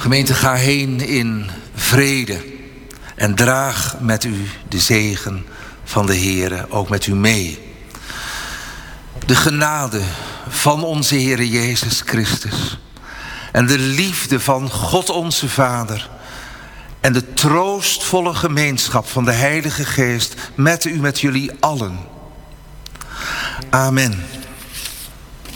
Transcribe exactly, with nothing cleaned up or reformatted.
Gemeente, ga heen in vrede en draag met u de zegen van de Heere ook met u mee. De genade van onze Heere Jezus Christus en de liefde van God onze Vader en de troostvolle gemeenschap van de Heilige Geest met u, met jullie allen. Amen.